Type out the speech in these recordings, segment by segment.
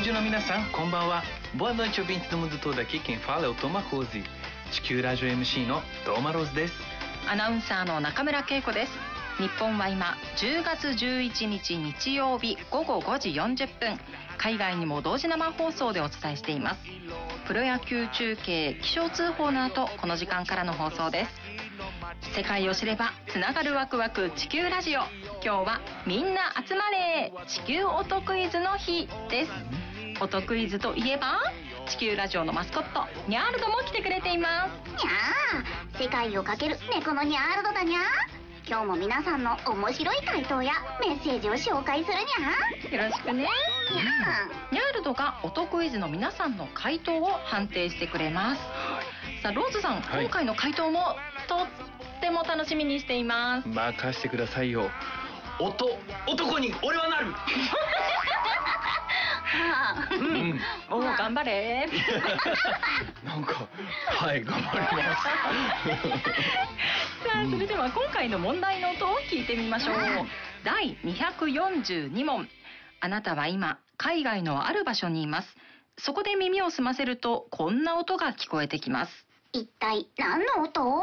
ouvintesの皆さん、こんばんは。Boa noite, ouvintes do mundo todo. Aqui quem fala é o Toma Rose。地球ラジオ MC のトーマローズです。 アナウンサーの中村恵子です。日本は今10月11日日曜日午後5時40分、海外にも同時生放送でお伝えしています。プロ野球中継、気象通報の後、この時間からの放送です。世界を知ればつながるワクワク地球ラジオ。今日はみんな集まれ地球音クイズの日です。音クイズといえば地球ラジオのマスコットニャールドも来てくれています。 にゃー、世界をかける猫のニャールドだにゃー。今日も皆さんの面白い回答やメッセージを紹介するにゃー。 よろしくね。 にゃー。 ニャールドが音クイズの皆さんの回答を判定してくれます。さあローズさん、今回の回答もとっても楽しみにしています。 任してくださいよ。男に俺はなるおー、頑張れなんかはい頑張りますさあそれでは今回の問題の音を聞いてみましょう。第242問。あなたは今海外のある場所にいます。そこで耳を澄ませるとこんな音が聞こえてきます。 一体何の音？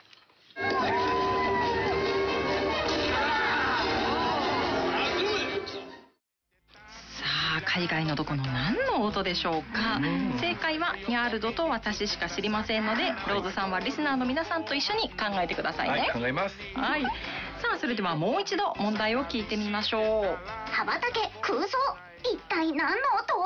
海外のどこの何の音でしょうか。正解はニャールドと私しか知りませんので、ローズさんはリスナーの皆さんと一緒に考えてくださいね。 はい、考えます。 はい。さあそれではもう一度問題を聞いてみましょう。 羽ばたけ空想、一体何の音？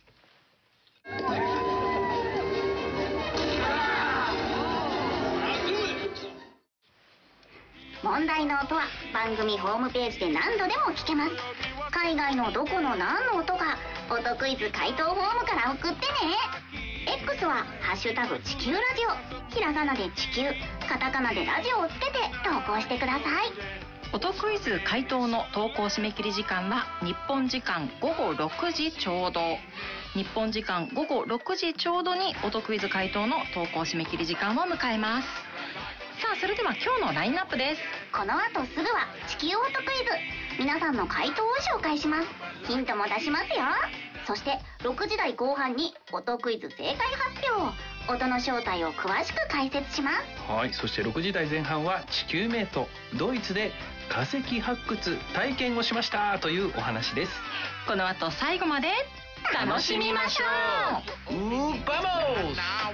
問題の音は番組ホームページで何度でも聞けます。海外のどこの何の音か音クイズ回答フォームから送ってね。 X はハッシュタグ地球ラジオ、ひらがなで地球、カタカナでラジオをつけて投稿してください。 音クイズ回答の投稿締め切り時間は日本時間午後6時ちょうど。日本時間午後6時ちょうどに音クイズ回答の投稿締め切り時間を迎えます。さあそれでは今日のラインナップです。 この後すぐは地球音クイズ、皆さんの回答を紹介します。ヒントも出しますよ。そして6時台後半に音クイズ正解発表、音の正体を詳しく解説します。 はい、そして6時台前半は地球メイト、ドイツで化石発掘体験をしましたというお話です。 この後最後まで楽しみましょう。 バモス。